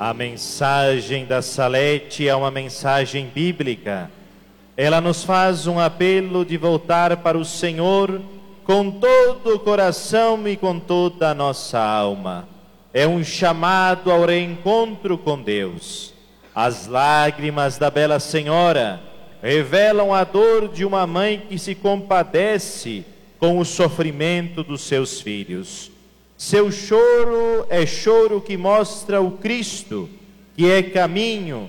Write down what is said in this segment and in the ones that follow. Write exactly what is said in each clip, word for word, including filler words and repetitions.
A mensagem da Salete é uma mensagem bíblica. Ela nos faz um apelo de voltar para o Senhor com todo o coração e com toda a nossa alma. É um chamado ao reencontro com Deus. As lágrimas da Bela Senhora revelam a dor de uma mãe que se compadece com o sofrimento dos seus filhos. Seu choro é choro que mostra o Cristo, que é caminho,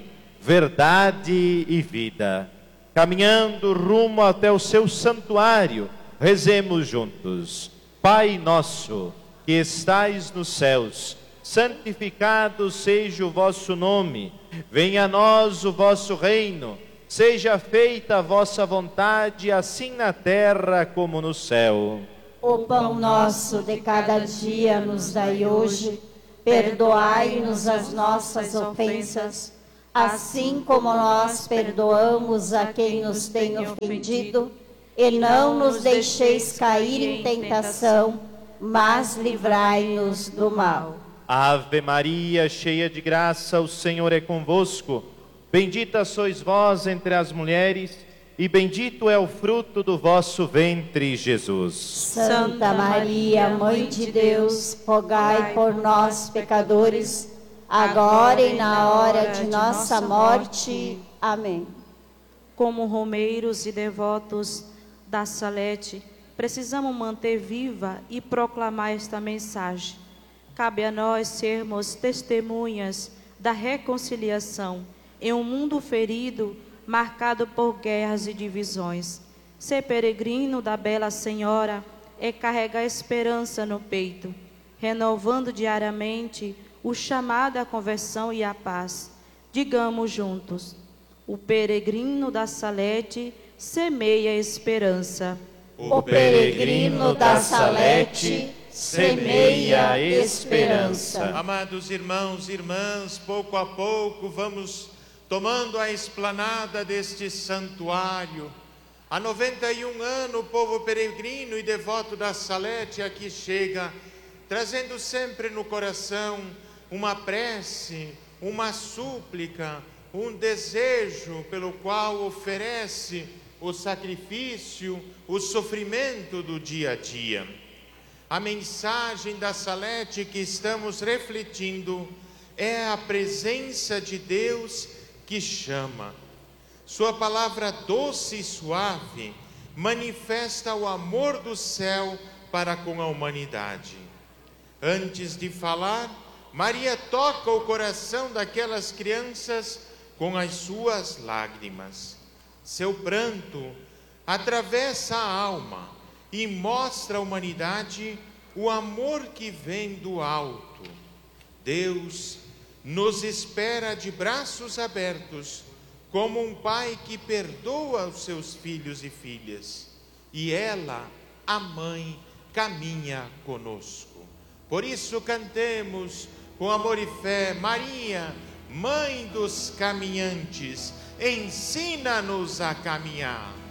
verdade e vida. Caminhando rumo até o seu santuário, rezemos juntos. Pai nosso, que estais nos céus, santificado seja o vosso nome. Venha a nós o vosso reino. Seja feita a vossa vontade, assim na terra como no céu. O pão nosso de cada dia nos dai hoje. Perdoai-nos as nossas ofensas, assim como nós perdoamos a quem nos tem ofendido. E não nos deixeis cair em tentação, mas livrai-nos do mal. Ave Maria, cheia de graça, o Senhor é convosco. Bendita sois vós entre as mulheres, e bendito é o fruto do vosso ventre, Jesus. Santa Maria, Mãe de Deus, rogai por nós, pecadores, agora e na hora de nossa morte. Amém. Como romeiros e devotos da Salete, precisamos manter viva e proclamar esta mensagem. Cabe a nós sermos testemunhas da reconciliação em um mundo ferido, marcado por guerras e divisões. Ser peregrino da Bela Senhora é carregar esperança no peito, renovando diariamente o chamado à conversão e à paz. Digamos juntos: o peregrino da Salete semeia esperança. O peregrino da Salete semeia esperança. Amados irmãos e irmãs, pouco a pouco vamos tomando a esplanada deste santuário. Há noventa e um anos, o povo peregrino e devoto da Salete aqui chega, trazendo sempre no coração uma prece, uma súplica, um desejo pelo qual oferece o sacrifício, o sofrimento do dia a dia. A mensagem da Salete que estamos refletindo é a presença de Deus que chama. Sua palavra doce e suave manifesta o amor do céu para com a humanidade. Antes de falar, Maria toca o coração daquelas crianças com as suas lágrimas. Seu pranto atravessa a alma e mostra à humanidade o amor que vem do alto. Deus nos espera de braços abertos, como um pai que perdoa os seus filhos e filhas. E ela, a mãe, caminha conosco. Por isso cantemos com amor e fé: Maria, Mãe dos caminhantes, ensina-nos a caminhar.